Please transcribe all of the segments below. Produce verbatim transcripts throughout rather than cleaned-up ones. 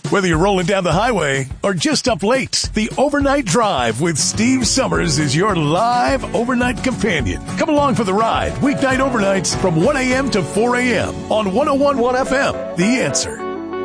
Whether you're rolling down the highway or just up late, the Overnight Drive with Steve Summers is your live overnight companion. Come along for the ride, weeknight overnights from one a.m. to four a.m. on one oh one point one F M. The Answer.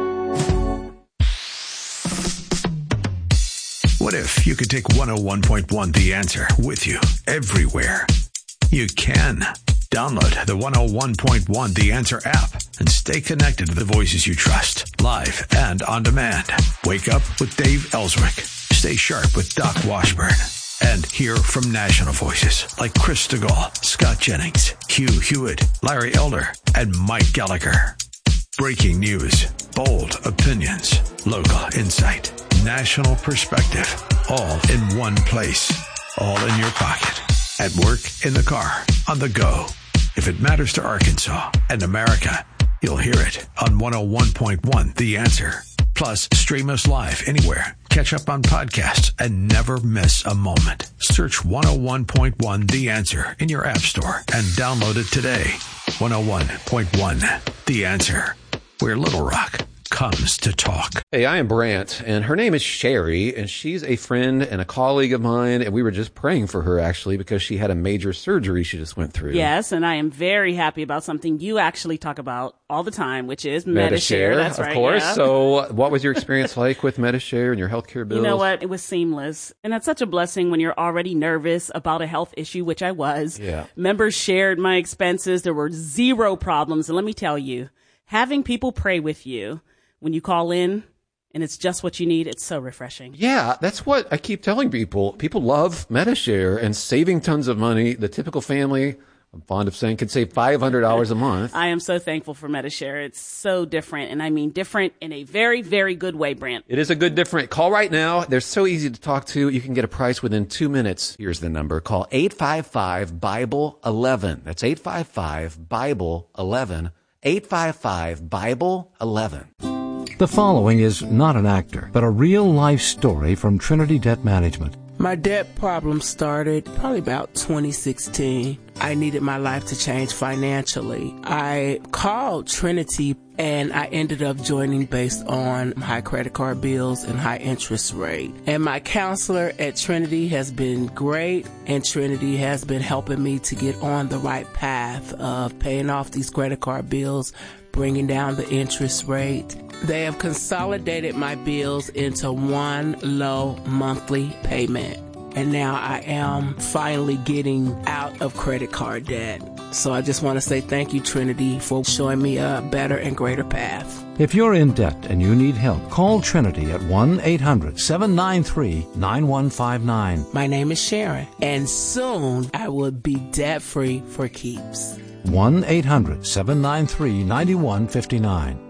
What if you could take one oh one point one The Answer with you everywhere? You can. Download the one oh one point one The Answer app and stay connected to the voices you trust, live and on demand. Wake up with Dave Ellswick. Stay sharp with Doc Washburn. And hear from national voices like Chris DeGaulle, Scott Jennings, Hugh Hewitt, Larry Elder, and Mike Gallagher. Breaking news, bold opinions, local insight, national perspective, all in one place, all in your pocket. At work, in the car, on the go. If it matters to Arkansas and America, you'll hear it on one oh one point one The Answer. Plus, stream us live anywhere. Catch up on podcasts and never miss a moment. Search one oh one point one The Answer in your app store and download it today. one oh one point one The Answer, where Little Rock comes to talk. Hey, I am Brant, and her name is Sherry, and she's a friend and a colleague of mine, and we were just praying for her, actually, because she had a major surgery she just went through. Yes, and I am very happy about something you actually talk about all the time, which is Medi-Share. Medi-Share, That's of right, course. yeah. So what was your experience like with Medi-Share and your healthcare bills? You know what? It was seamless. And that's such a blessing when you're already nervous about a health issue, which I was. Yeah. Members shared my expenses. There were zero problems. And let me tell you, having people pray with you when you call in and it's just what you need, it's so refreshing. Yeah, that's what I keep telling people. People love Medi-Share and saving tons of money. The typical family, I'm fond of saying, could save five hundred dollars a month. I am so thankful for Medi-Share. It's so different, and I mean different in a very, very good way, Brant. It is a good different. Call right now. They're so easy to talk to. You can get a price within two minutes. Here's the number. Call eight five five, Bible eleven. That's eight five five, Bible eleven. eight five five, Bible eleven. The following is not an actor, but a real-life story from Trinity Debt Management. My debt problem started probably about twenty sixteen. I needed my life to change financially. I called Trinity and I ended up joining based on high credit card bills and high interest rate. And my counselor at Trinity has been great, and Trinity has been helping me to get on the right path of paying off these credit card bills, bringing down the interest rate. They have consolidated my bills into one low monthly payment. And now I am finally getting out of credit card debt. So I just want to say thank you, Trinity, for showing me a better and greater path. If you're in debt and you need help, call Trinity at one eight hundred, seven nine three, nine one five nine. My name is Sharon, and soon I will be debt-free for keeps. one eight hundred, seven nine three, nine one five nine.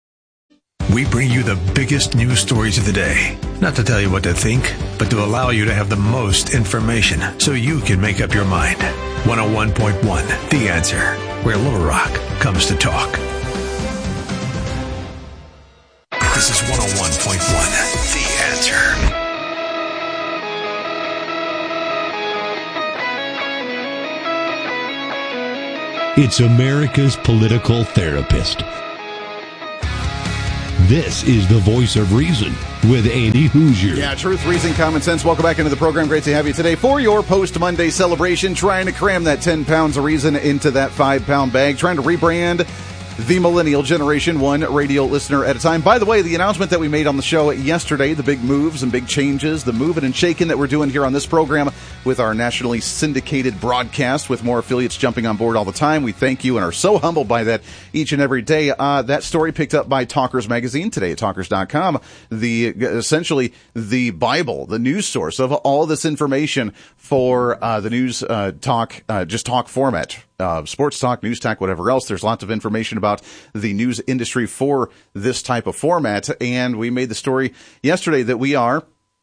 We bring you the biggest news stories of the day. Not to tell you what to think, but to allow you to have the most information so you can make up your mind. one oh one point one The Answer, where Little Rock comes to talk. This is one oh one point one The Answer. It's America's political therapist. This is the voice of reason with Andy Hoosier. Yeah, truth, reason, common sense. Welcome back into the program. Great to have you today for your post-Monday celebration. Trying to cram that ten pounds of reason into that five pound bag. Trying to rebrand the millennial generation, one radio listener at a time. By the way, the announcement that we made on the show yesterday, the big moves and big changes, the moving and shaking that we're doing here on this program with our nationally syndicated broadcast with more affiliates jumping on board all the time. We thank you and are so humbled by that each and every day. Uh, that story picked up by Talkers Magazine today at talkers dot com. The, essentially the Bible, the news source of all this information for, uh, the news, uh, talk, uh, just talk format. Uh, sports talk, news talk, whatever else. There's lots of information about the news industry for this type of format. And we made the story yesterday that we are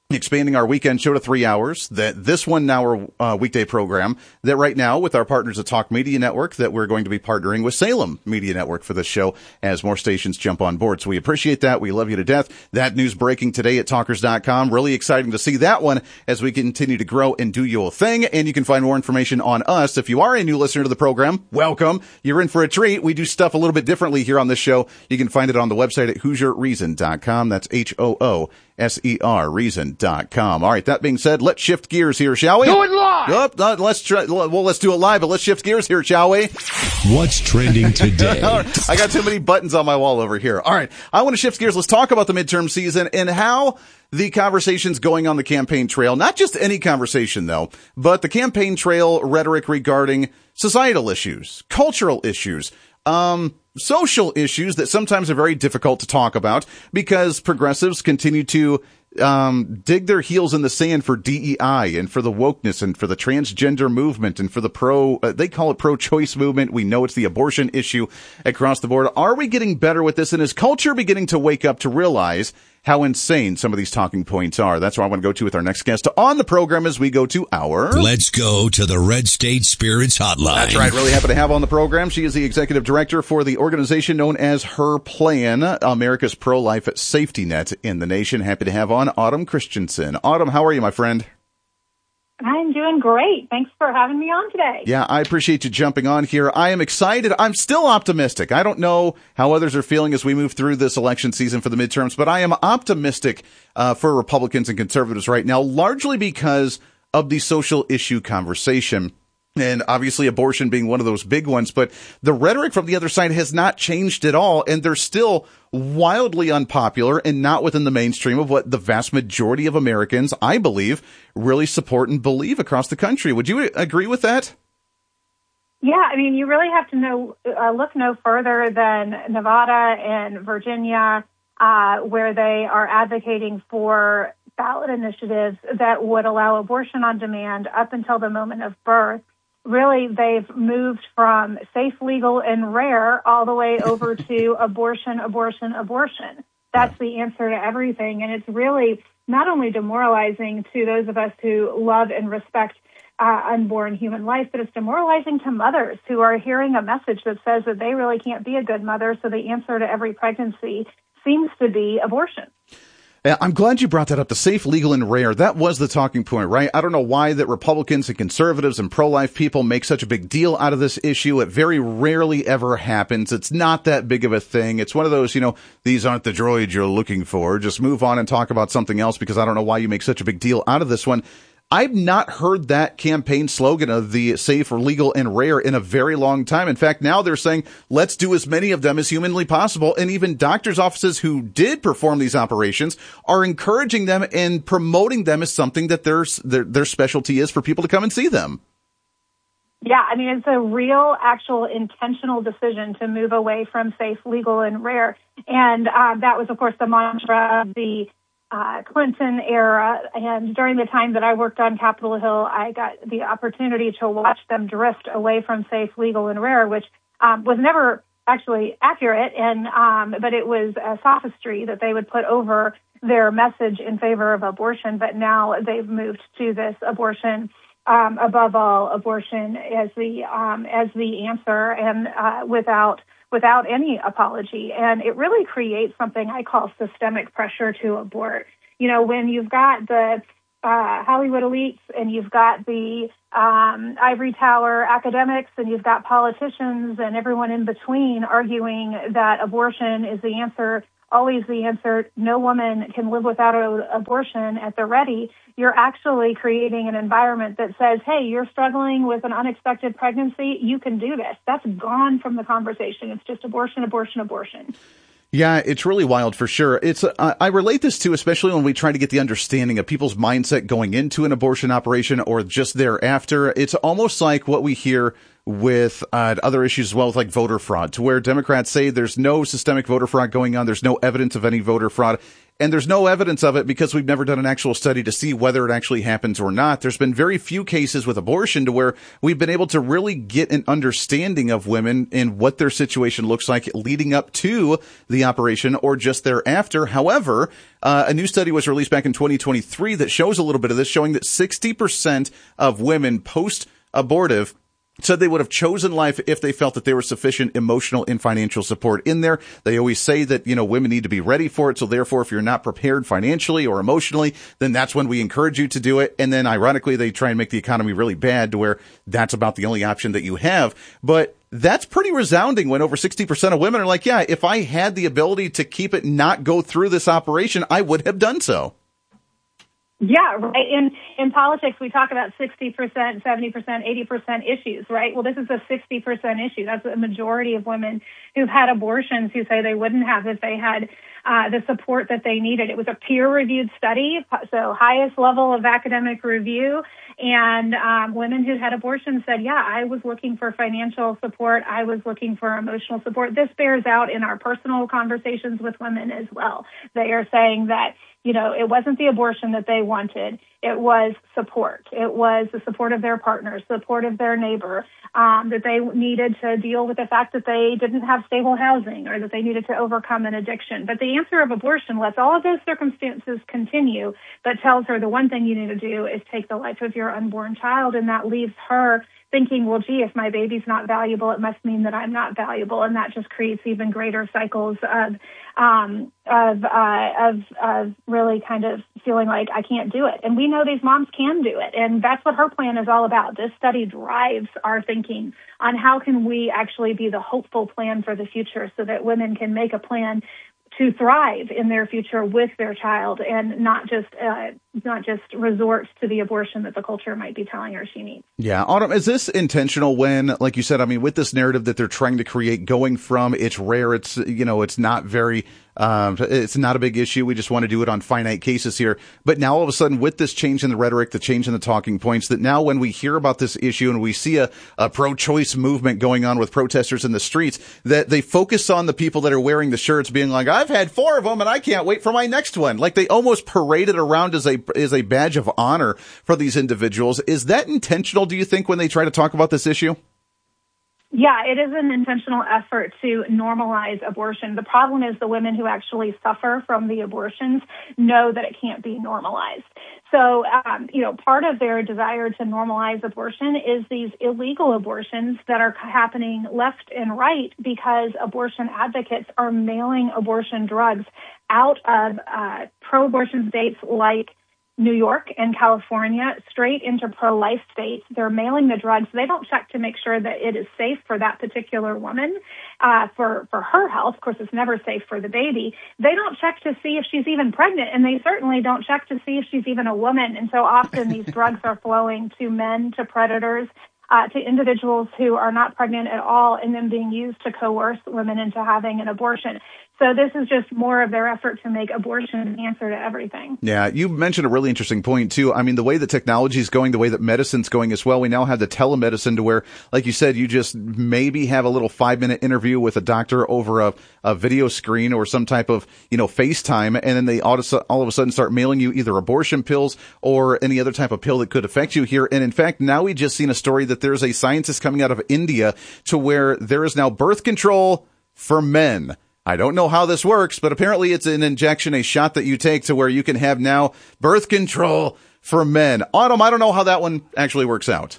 expanding our weekend show to three hours, that this one hour uh, weekday program, that right now with our partners at Talk Media Network, that we're going to be partnering with Salem Media Network for this show as more stations jump on board. So we appreciate that. We love you to death. That news breaking today at talkers dot com. Really exciting to see that one as we continue to grow and do your thing. And you can find more information on us. If you are a new listener to the program, welcome. You're in for a treat. We do stuff a little bit differently here on this show. You can find it on the website at hoosier reason dot com. That's H O O S E R reason dot com. All right, that being said, let's shift gears here, shall we? Do it live! Oh, uh, let's try, well, let's do it live, but let's shift gears here, shall we? What's trending today? Right, I got too many buttons on my wall over here. All right, I want to shift gears. Let's talk about the midterm season and how the conversation's going on the campaign trail. Not just any conversation, though, but the campaign trail rhetoric regarding societal issues, cultural issues, um, social issues that sometimes are very difficult to talk about because progressives continue to um dig their heels in the sand for D E I and for the wokeness and for the transgender movement and for the pro, uh, they call it pro-choice movement. We know it's the abortion issue across the board. Are we getting better with this? And is culture beginning to wake up to realize how insane some of these talking points are? That's what I want to go to with our next guest on the program as we go to our... Let's go to the Red State Spirits Hotline. That's right. Really happy to have on the program. She is the executive director for the organization known as Her Plan, America's pro-life safety net in the nation. Happy to have on Autumn Christensen. Autumn, how are you, my friend? I'm doing great. Thanks for having me on today. Yeah, I appreciate you jumping on here. I am excited. I'm still optimistic. I don't know how others are feeling as we move through this election season for the midterms, but I am optimistic uh, for Republicans and conservatives right now, largely because of the social issue conversation. And obviously abortion being one of those big ones, but the rhetoric from the other side has not changed at all, and they're still wildly unpopular and not within the mainstream of what the vast majority of Americans, I believe, really support and believe across the country. Would you agree with that? Yeah, I mean, you really have to know, uh, look no further than Nevada and Virginia, uh, where they are advocating for ballot initiatives that would allow abortion on demand up until the moment of birth. Really, they've moved from safe, legal, and rare all the way over to abortion, abortion, abortion. That's the answer to everything. And it's really not only demoralizing to those of us who love and respect uh, unborn human life, but it's demoralizing to mothers who are hearing a message that says that they really can't be a good mother, so the answer to every pregnancy seems to be abortion. I'm glad you brought that up, the safe, legal, and rare. That was the talking point, right? I don't know why that Republicans and conservatives and pro-life people make such a big deal out of this issue. It very rarely ever happens. It's not that big of a thing. It's one of those, you know, these aren't the droids you're looking for. Just move on and talk about something else because I don't know why you make such a big deal out of this one. I've not heard that campaign slogan of the safe or legal and rare in a very long time. In fact, now they're saying, let's do as many of them as humanly possible. And even doctors' offices who did perform these operations are encouraging them and promoting them as something that their, their, their specialty is for people to come and see them. Yeah, I mean, it's a real, actual, intentional decision to move away from safe, legal, and rare. And uh, that was, of course, the mantra of the Uh, Clinton era, and during the time that I worked on Capitol Hill, I got the opportunity to watch them drift away from safe, legal, and rare, which um, was never actually accurate, and um, but it was a sophistry that they would put over their message in favor of abortion. But now they've moved to this abortion, um, above all, abortion as the um, as the answer, and uh, without. without any apology. And it really creates something I call systemic pressure to abort. You know, when you've got the uh, Hollywood elites and you've got the um, ivory tower academics and you've got politicians and everyone in between arguing that abortion is the answer, always the answer, no woman can live without an abortion at the ready, you're actually creating an environment that says, hey, you're struggling with an unexpected pregnancy, you can do this. That's gone from the conversation. It's just abortion, abortion, abortion. Yeah, it's really wild for sure. It's uh, I relate this to, especially when we try to get the understanding of people's mindset going into an abortion operation or just thereafter. It's almost like what we hear with uh, other issues as well, with like voter fraud, to where Democrats say there's no systemic voter fraud going on, there's no evidence of any voter fraud, and there's no evidence of it because we've never done an actual study to see whether it actually happens or not. There's been very few cases with abortion to where we've been able to really get an understanding of women and what their situation looks like leading up to the operation or just thereafter. However, uh, a new study was released back in twenty twenty-three that shows a little bit of this, showing that sixty percent of women post-abortive said they would have chosen life if they felt that there was sufficient emotional and financial support in there. They always say that, you know, women need to be ready for it. So therefore, if you're not prepared financially or emotionally, then that's when we encourage you to do it. And then ironically, they try and make the economy really bad to where that's about the only option that you have. But that's pretty resounding when over sixty percent of women are like, yeah, if I had the ability to keep it not go through this operation, I would have done so. Yeah, right. In in politics, we talk about sixty percent, seventy percent, eighty percent issues, right? Well, this is a sixty percent issue. That's a majority of women who've had abortions who say they wouldn't have if they had uh, the support that they needed. It was a peer-reviewed study, so highest level of academic review. And um, women who had abortions said, yeah, I was looking for financial support. I was looking for emotional support. This bears out in our personal conversations with women as well. They are saying that, you know, it wasn't the abortion that they wanted. It was support. It was the support of their partner, support of their neighbor, um, that they needed to deal with the fact that they didn't have stable housing or that they needed to overcome an addiction. But the answer of abortion lets all of those circumstances continue, but tells her the one thing you need to do is take the life of your unborn child, and that leaves her thinking, well, gee, if my baby's not valuable, it must mean that I'm not valuable, and that just creates even greater cycles of um, of, uh, of of really kind of feeling like I can't do it. And we know these moms can do it, and that's what her plan is all about. This study drives our thinking on how can we actually be the hopeful plan for the future, so that women can make a plan to thrive in their future with their child, and not just uh, not just resort to the abortion that the culture might be telling her she needs. Yeah. Autumn, is this intentional when, like you said, I mean, with this narrative that they're trying to create, going from it's rare, it's, you know, it's not very, um, it's not a big issue, we just want to do it on finite cases here. But now all of a sudden, with this change in the rhetoric, the change in the talking points, that now when we hear about this issue and we see a, a pro-choice movement going on with protesters in the streets, that they focus on the people that are wearing the shirts being like, I've had four of them and I can't wait for my next one. Like they almost parade it around as a is a badge of honor for these individuals. Is that intentional, do you think, when they try to talk about this issue? Yeah, it is an intentional effort to normalize abortion. The problem is the women who actually suffer from the abortions know that it can't be normalized. So, um, you know, part of their desire to normalize abortion is these illegal abortions that are happening left and right because abortion advocates are mailing abortion drugs out of uh, pro-abortion states like New York and California straight into pro-life states. They're mailing the drugs. They don't check to make sure that it is safe for that particular woman, uh, for, for her health. Of course, it's never safe for the baby. They don't check to see if she's even pregnant, and they certainly don't check to see if she's even a woman. And so often these drugs are flowing to men, to predators, uh, to individuals who are not pregnant at all, and then being used to coerce women into having an abortion. So this is just more of their effort to make abortion an answer to everything. Yeah, you mentioned a really interesting point, too. I mean, the way that technology is going, the way that medicine's going as well, we now have the telemedicine to where, like you said, you just maybe have a little five-minute interview with a doctor over a, a video screen or some type of, you know, FaceTime, and then they all of a sudden start mailing you either abortion pills or any other type of pill that could affect you here. And in fact, now we just seen a story that there's a scientist coming out of India to where there is now birth control for men. I don't know how this works, but apparently it's an injection, a shot that you take to where you can have now birth control for men. Autumn, I don't know how that one actually works out.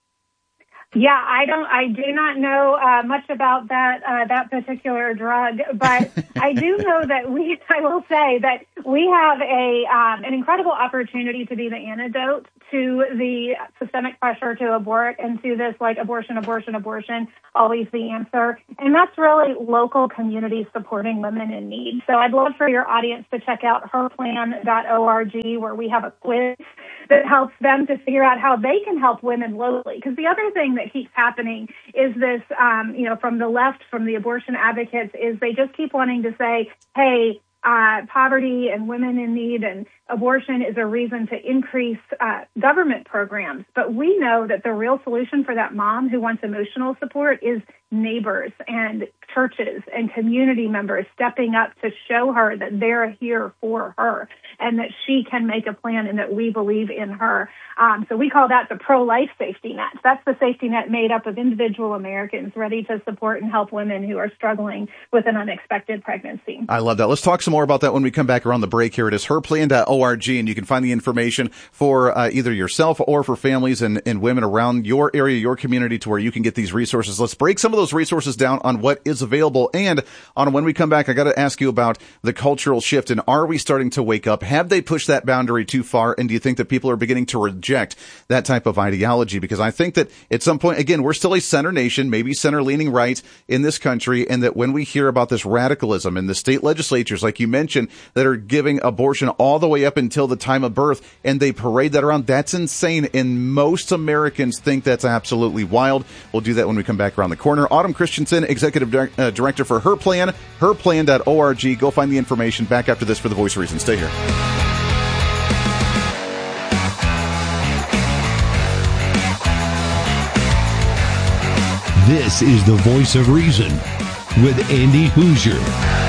Yeah, I don't. I do not know uh, much about that uh, that particular drug, but I do know that we. I will say that we have a um, an incredible opportunity to be the antidote to the systemic pressure to abort and to this like abortion, abortion, abortion, always the answer, and that's really local communities supporting women in need. So I'd love for your audience to check out her plan dot org, where we have a quiz that helps them to figure out how they can help women locally. Because the other thing that keeps happening is this, um, you know, from the left, from the abortion advocates, is they just keep wanting to say, hey, uh, poverty and women in need and abortion is a reason to increase uh, government programs. But we know that the real solution for that mom who wants emotional support is neighbors and churches and community members stepping up to show her that they're here for her and that she can make a plan and that we believe in her. Um, so we call that the pro-life safety net. That's the safety net made up of individual Americans ready to support and help women who are struggling with an unexpected pregnancy. I love that. Let's talk some more about that when we come back around the break. Here it is, her plan dot org, and you can find the information for uh, either yourself or for families and, and women around your area, your community, to where you can get these resources. Let's break some of those resources down on what is available. And on when we come back, I got to ask you about the cultural shift, and are we starting to wake up? Have they pushed that boundary too far? And do you think that people are beginning to reject that type of ideology? Because I think that at some point, again, we're still a center nation, maybe center leaning right in this country. And that when we hear about this radicalism in the state legislatures, like you mentioned, that are giving abortion all the way up until the time of birth, and they parade that around, that's insane. And most Americans think that's absolutely wild. We'll do that when we come back around the corner. Autumn Christensen, Executive Di- uh, Director for Her Plan, her plan dot org. Go find the information. Back after this for The Voice of Reason. Stay here. This is The Voice of Reason with Andy Hoosier.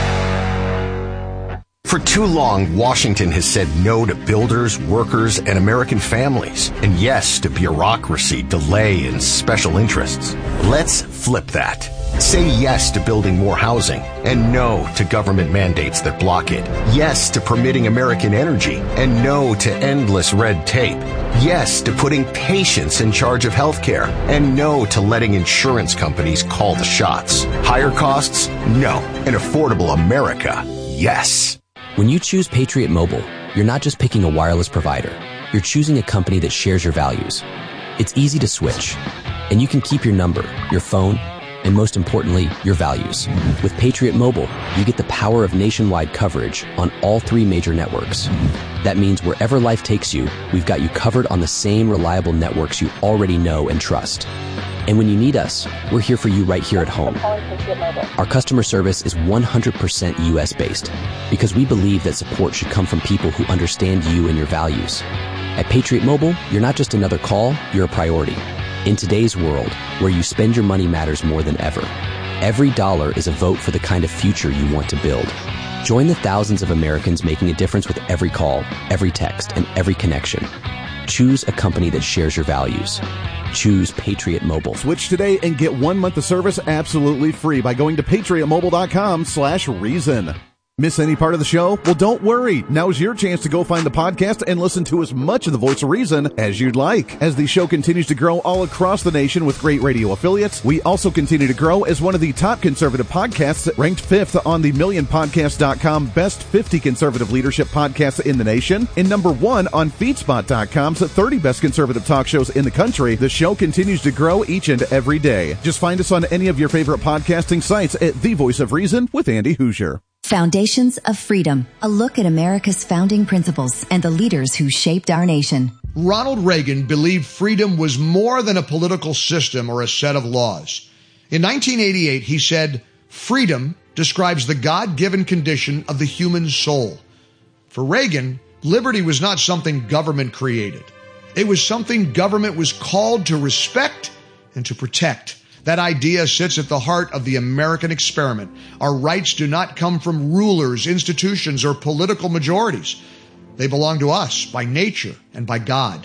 For too long, Washington has said no to builders, workers, and American families, and yes to bureaucracy, delay, and special interests. Let's flip that. Say yes to building more housing, and no to government mandates that block it. Yes to permitting American energy, and no to endless red tape. Yes to putting patients in charge of healthcare, and no to letting insurance companies call the shots. Higher costs? No. An affordable America? Yes. When you choose Patriot Mobile, you're not just picking a wireless provider. You're choosing a company that shares your values. It's easy to switch, and you can keep your number, your phone, and most importantly, your values. With Patriot Mobile, you get the power of nationwide coverage on all three major networks. That means wherever life takes you, we've got you covered on the same reliable networks you already know and trust. And when you need us, we're here for you right here at home. Our customer service is one hundred percent U S based because we believe that support should come from people who understand you and your values. At Patriot Mobile, you're not just another call, you're a priority. In today's world, where you spend your money matters more than ever, every dollar is a vote for the kind of future you want to build. Join the thousands of Americans making a difference with every call, every text, and every connection. Choose a company that shares your values. Choose Patriot Mobile. Switch today and get one month of service absolutely free by going to patriot mobile dot com slash reason. Miss any part of the show? Well, don't worry. Now's your chance to go find the podcast and listen to as much of The Voice of Reason as you'd like. As the show continues to grow all across the nation with great radio affiliates, we also continue to grow as one of the top conservative podcasts, ranked fifth on the million podcast dot com Best fifty Conservative Leadership Podcasts in the nation, and number one on feedspot dot com's thirty Best Conservative Talk Shows in the country. The show continues to grow each and every day. Just find us on any of your favorite podcasting sites at The Voice of Reason with Andy Hoosier. Foundations of Freedom, a look at America's founding principles and the leaders who shaped our nation. Ronald Reagan believed freedom was more than a political system or a set of laws. In nineteen eighty-eight, he said, "Freedom describes the God-given condition of the human soul." For Reagan, liberty was not something government created. It was something government was called to respect and to protect. That idea sits at the heart of the American experiment. Our rights do not come from rulers, institutions, or political majorities. They belong to us by nature and by God.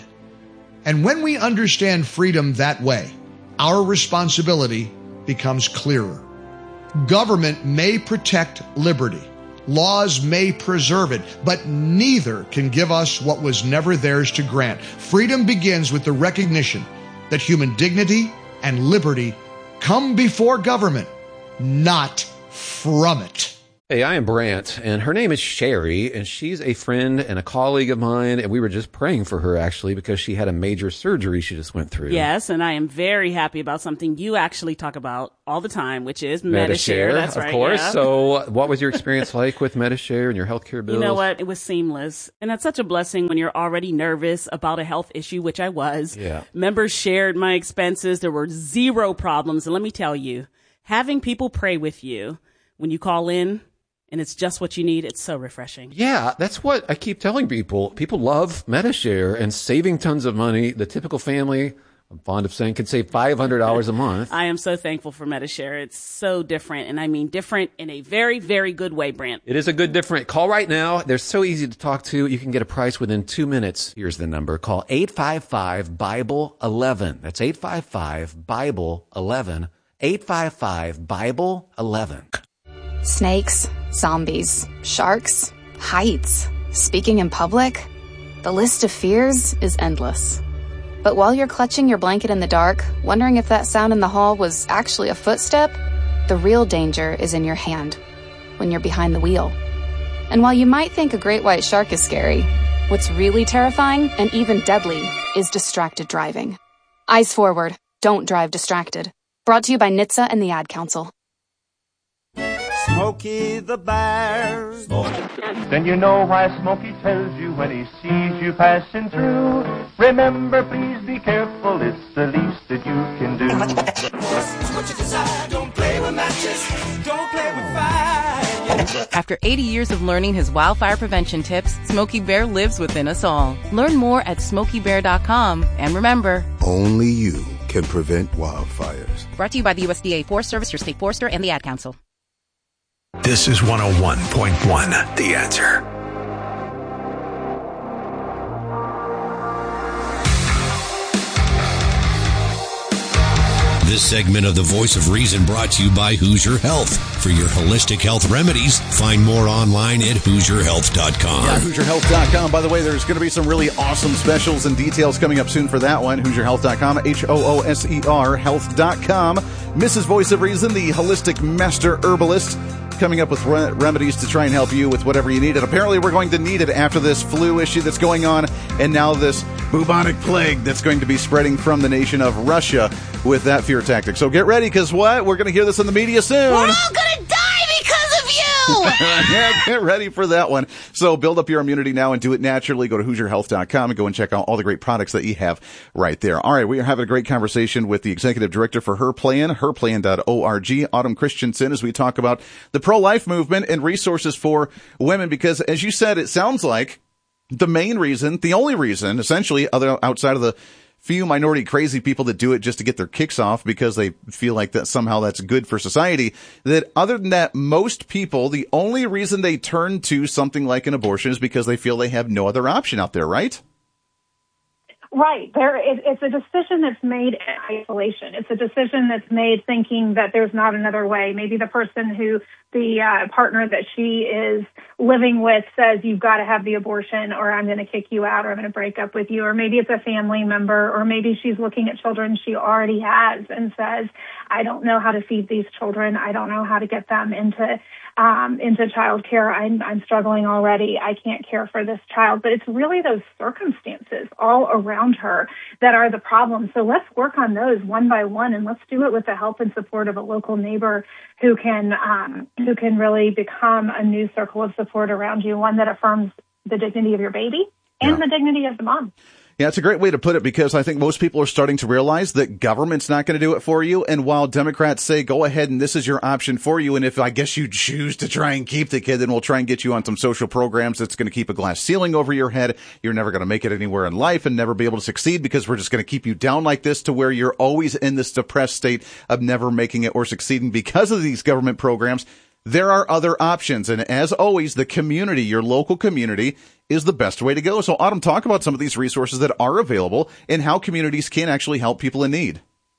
And when we understand freedom that way, our responsibility becomes clearer. Government may protect liberty. Laws may preserve it, but neither can give us what was never theirs to grant. Freedom begins with the recognition that human dignity and liberty come before government, not from it. Hey, I am Brant, and her name is Sherry, and she's a friend and a colleague of mine, and we were just praying for her, actually, because she had a major surgery she just went through. Yes, and I am very happy about something you actually talk about all the time, which is Medi-Share. That's right, of course. Yeah. So what was your experience like with Medi-Share and your healthcare bills? You know what? It was seamless, and that's such a blessing when you're already nervous about a health issue, which I was. Yeah. Members shared my expenses. There were zero problems, and let me tell you, having people pray with you when you call in, and it's just what you need. It's so refreshing. Yeah, that's what I keep telling people. People love Medi-Share and saving tons of money. The typical family, I'm fond of saying, can save five hundred dollars a month. I am so thankful for Medi-Share. It's so different, and I mean different in a very, very good way, Brent. It is a good different. Call right now. They're so easy to talk to. You can get a price within two minutes. Here's the number. Call eight five five, Bible eleven. That's eight five five, Bible eleven. eight five five, Bible eleven. Snakes, zombies, sharks, heights, speaking in public. The list of fears is endless. But while you're clutching your blanket in the dark, wondering if that sound in the hall was actually a footstep, the real danger is in your hand, when you're behind the wheel. And while you might think a great white shark is scary, what's really terrifying and even deadly is distracted driving. Eyes forward, don't drive distracted. Brought to you by N H T S A and the Ad Council. Smokey the Bear. Then you know why Smokey tells you when he sees you passing through. Remember, please be careful, it's the least that you can do. What you desire, don't play with matches, don't play with fire. After eighty years of learning his wildfire prevention tips, Smokey Bear lives within us all. Learn more at smokey bear dot com. And remember, only you can prevent wildfires. Brought to you by the U S D A Forest Service, your state forester, and the Ad Council. This is one oh one point one, The Answer. This segment of The Voice of Reason brought to you by Hoosier Health. For your holistic health remedies, find more online at hoosier health dot com. Yeah, hoosier health dot com. By the way, there's going to be some really awesome specials and details coming up soon for that one. hoosier health dot com, H O O S E R health dot com. Missus Voice of Reason, the holistic master herbalist, coming up with re- remedies to try and help you with whatever you need. And apparently we're going to need it after this flu issue that's going on, and now this bubonic plague that's going to be spreading from the nation of Russia with that fear tactic. So get ready, because what? We're going to hear this in the media soon. We're all going to die because of you! Yeah, get ready for that one. So build up your immunity now and do it naturally. Go to hoosier health dot com and go and check out all the great products that you have right there. All right, we are having a great conversation with the executive director for Her Plan, her plan dot org, Autumn Christensen, as we talk about the pro-life movement and resources for women. Because, as you said, it sounds like the main reason, the only reason, essentially, other outside of the few minority crazy people that do it just to get their kicks off because they feel like that somehow that's good for society, that other than that, most people, the only reason they turn to something like an abortion is because they feel they have no other option out there, right? Right. There, it, it's a decision that's made in isolation. It's a decision that's made thinking that there's not another way. Maybe the person who, the uh, partner that she is living with says, you've got to have the abortion, or I'm going to kick you out, or I'm going to break up with you. Or maybe it's a family member, or maybe she's looking at children she already has and says, I don't know how to feed these children. I don't know how to get them into Um, into child care. I'm, I'm struggling already. I can't care for this child. But it's really those circumstances all around her that are the problem. So let's work on those one by one, and let's do it with the help and support of a local neighbor who can um, who can really become a new circle of support around you, one that affirms the dignity of your baby and yeah. the dignity of the mom. Yeah, it's a great way to put it, because I think most people are starting to realize that government's not going to do it for you. And while Democrats say, go ahead and this is your option for you, and if I guess you choose to try and keep the kid, then we'll try and get you on some social programs that's going to keep a glass ceiling over your head. You're never going to make it anywhere in life and never be able to succeed, because we're just going to keep you down like this to where you're always in this depressed state of never making it or succeeding because of these government programs. There are other options. And as always, the community, your local community, is the best way to go. So, Autumn, talk about some of these resources that are available and how communities can actually help people in need.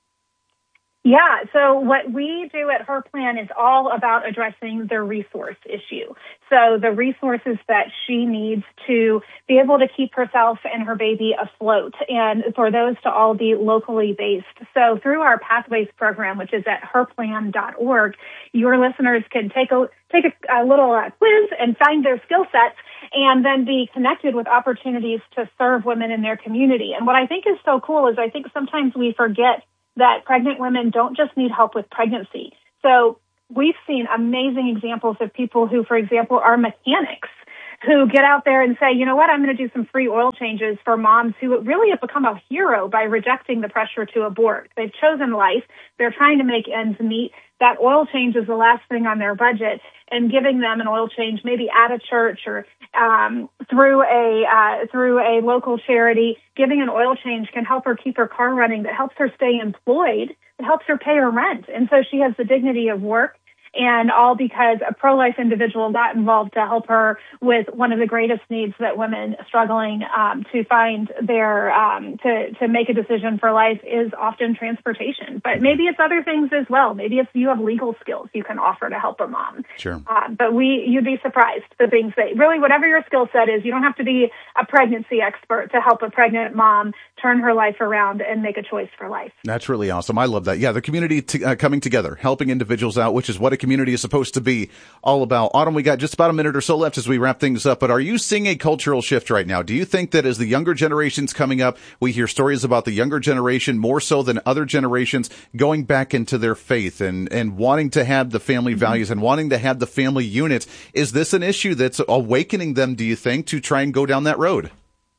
Yeah, so what we do at Her Plan is all about addressing the resource issue. So the resources that she needs to be able to keep herself and her baby afloat, and for those to all be locally based. So through our Pathways program, which is at her plan dot org, your listeners can take a take a, a little uh, quiz and find their skill sets, and then be connected with opportunities to serve women in their community. And what I think is so cool is I think sometimes we forget that pregnant women don't just need help with pregnancy. So we've seen amazing examples of people who, for example, are mechanics who get out there and say, you know what, I'm going to do some free oil changes for moms who really have become a hero by rejecting the pressure to abort. They've chosen life. They're trying to make ends meet. That oil change is the last thing on their budget, and giving them an oil change maybe at a church or um, through a uh, through a local charity, giving an oil change can help her keep her car running. That helps her stay employed. It helps her pay her rent. And so she has the dignity of work. And all because a pro-life individual got involved to help her with one of the greatest needs that women struggling um, to find their, um, to, to make a decision for life is often transportation. But maybe it's other things as well. Maybe if you have legal skills you can offer to help a mom. Sure. Uh, but we, you'd be surprised the things that, really whatever your skill set is, you don't have to be a pregnancy expert to help a pregnant mom turn her life around and make a choice for life. That's really awesome. I love that. Yeah, the community t- uh, coming together, helping individuals out, which is what a community is supposed to be all about. Autumn, we got just about a minute or so left as we wrap things up, but are you seeing a cultural shift right now? Do you think that as the younger generation's coming up, we hear stories about the younger generation more so than other generations going back into their faith and, and wanting to have the family mm-hmm. values and wanting to have the family unit? Is this an issue that's awakening them, do you think, to try and go down that road?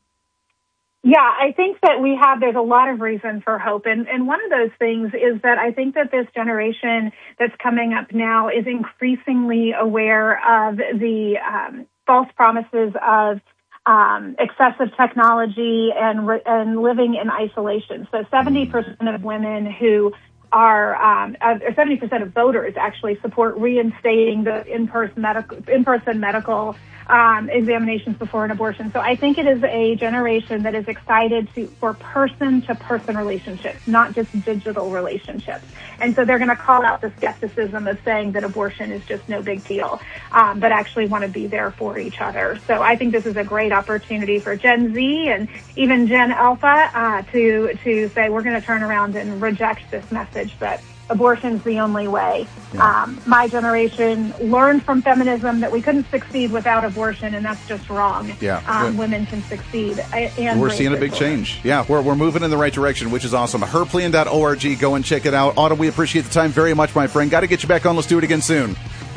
Yeah, I think that we have, there's a lot of reason for hope. And, and one of those things is that I think that this generation that's coming up now is increasingly aware of the um, false promises of um, excessive technology and, and living in isolation. So seventy percent of women who are, um, or seventy percent of voters actually support reinstating the in-person medical, in-person medical Um, examinations before an abortion. So I think it is a generation that is excited to, for person-to-person relationships, not just digital relationships. And so they're going to call out the skepticism of saying that abortion is just no big deal, um, but actually want to be there for each other. So I think this is a great opportunity for Gen Z and even Gen Alpha uh, to to say we're going to turn around and reject this message that abortion's the only way. Yeah. Um, my generation learned from feminism that we couldn't succeed without abortion, and that's just wrong. Yeah, um, women can succeed. And we're seeing a big change. Yeah, we're we're moving in the right direction, which is awesome. her plan dot org, go and check it out. Autumn, we appreciate the time very much, my friend. Got to get you back on. Let's do it again soon.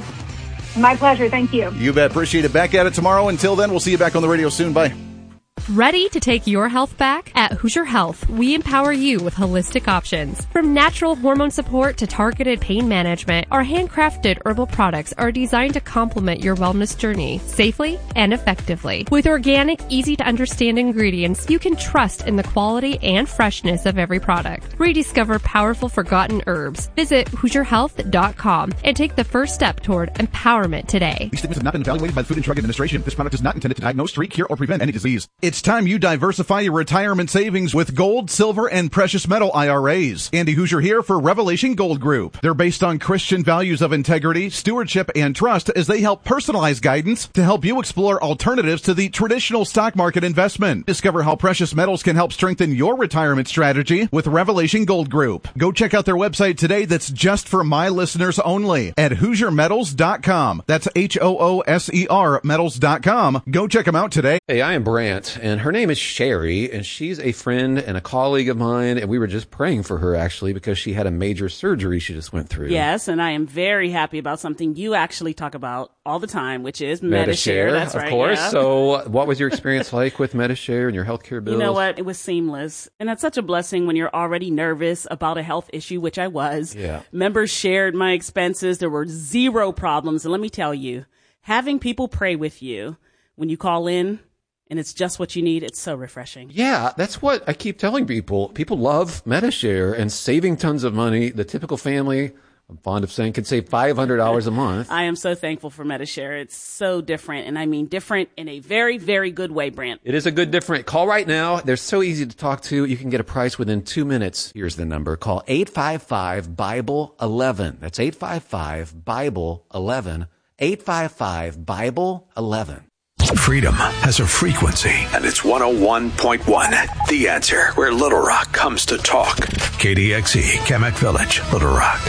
My pleasure. Thank you. You bet. Appreciate it. Back at it tomorrow. Until then, we'll see you back on the radio soon. Bye. Ready to take your health back? At Hoosier Health, we empower you with holistic options. From natural hormone support to targeted pain management, our handcrafted herbal products are designed to complement your wellness journey safely and effectively. With organic, easy-to-understand ingredients, you can trust in the quality and freshness of every product. Rediscover powerful forgotten herbs. Visit Hoosier Health dot com and take the first step toward empowerment today. These statements have not been evaluated by the Food and Drug Administration. This product is not intended to diagnose, treat, cure, or prevent any disease. It's time you diversify your retirement savings with gold, silver, and precious metal I R As. Andy Hoosier here for Revelation Gold Group. They're based on Christian values of integrity, stewardship, and trust as they help personalize guidance to help you explore alternatives to the traditional stock market investment. Discover how precious metals can help strengthen your retirement strategy with Revelation Gold Group. Go check out their website today that's just for my listeners only at Hoosier Metals dot com. That's H O O S E R Metals dot com. Go check them out today. Hey, I am Brant, and her name is Sherry, and she's a friend and a colleague of mine, and we were just praying for her, actually, because she had a major surgery she just went through. Yes, and I am very happy about something you actually talk about all the time, which is Medi-Share. That's of right, course. yeah. So what was your experience like with Medi-Share and your healthcare bills? You know what? It was seamless. And that's such a blessing when you're already nervous about a health issue, which I was. Yeah. Members shared my expenses. There were zero problems. And let me tell you, having people pray with you when you call in, and it's just what you need, it's so refreshing. Yeah, that's what I keep telling people. People love Medi-Share and saving tons of money. The typical family, I'm fond of saying, can save five hundred dollars a month. I am so thankful for Medi-Share. It's so different, and I mean different in a very, very good way, Brant. It is a good different. Call right now. They're so easy to talk to. You can get a price within two minutes. Here's the number. Call eight five five, Bible eleven. That's eight five five, Bible eleven. eight five five, Bible eleven. Freedom has a frequency, and it's one oh one point one. The Answer, where Little Rock comes to talk. K D X E, Kamak Village, Little Rock.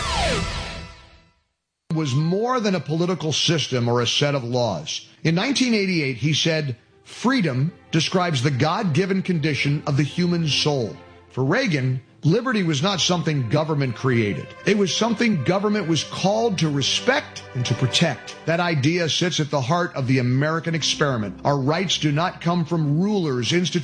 It was more than a political system or a set of laws. In nineteen eighty-eight, he said, freedom describes the God-given condition of the human soul. For Reagan, Liberty was not something government created. It was something government was called to respect and to protect. That idea sits at the heart of the American experiment. Our rights do not come from rulers, institutions,